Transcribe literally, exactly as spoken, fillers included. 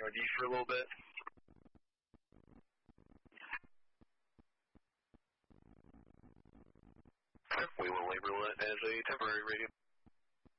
you for a little bit. We will label it as a temporary radio.